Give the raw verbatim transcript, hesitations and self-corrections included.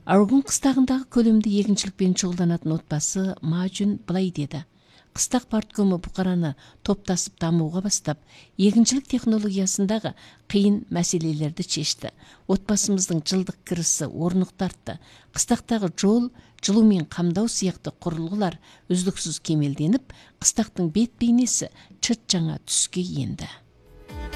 Аргун кыстагындагы көлөмдүү эгинчиликпен чогулданатын отбасы Мажун былай деди. Кыстак парткому букараны топтасып дамууга баштап, эгинчилик технологиясындагы кыйын маселелерди чечти. Отбасымыздын жылдык кирisi орнук тартты. Кыстактагы жол, жылуу менен камдоо сыяктуу курулгулар үздүксүз кемелденип, кыстактын бет бейнеси чыт жаңа түскө энди.